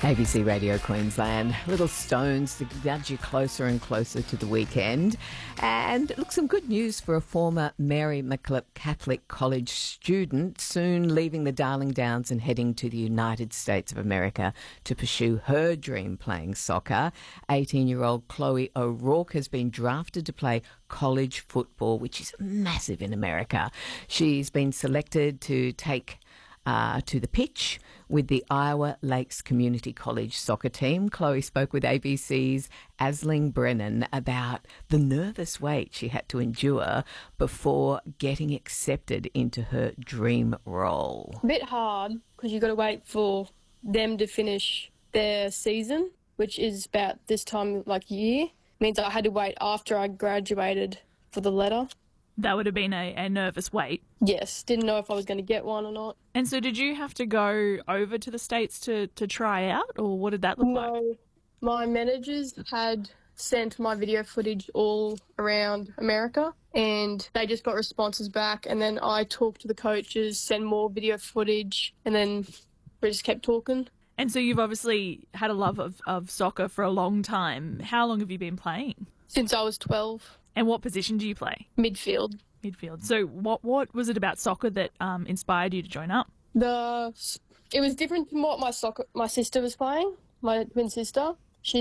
ABC Radio Queensland, little stones to nudge you closer and closer to the weekend. And look, some good news for a former Mary MacKillop Catholic College student, soon leaving the Darling Downs and heading to the United States of America to pursue her dream playing soccer. 18-year-old Chloe O'Rourke has been drafted to play college football, which is massive in America. She's been selected to take to the pitch with the Iowa Lakes Community College soccer team. Chloe spoke with ABC's Aisling Brennan about the nervous wait she had to endure before getting accepted into her dream role. A bit hard because you've got to wait for them to finish their season, which is about this time like year. Means I had to wait after I graduated for the letter. That would have been a nervous wait. Yes, didn't know if I was going to get one or not. And so did you have to go over to the States to try out, or what did that look like? No, my managers had sent my video footage all around America and they just got responses back, and then I talked to the coaches, sent more video footage, and then we just kept talking. And so you've obviously had a love of soccer for a long time. How long have you been playing? Since I was 12. And what position do you play? Midfield. Midfield. So what was it about soccer that inspired you to join up? It was different from what my sister was playing, my twin sister.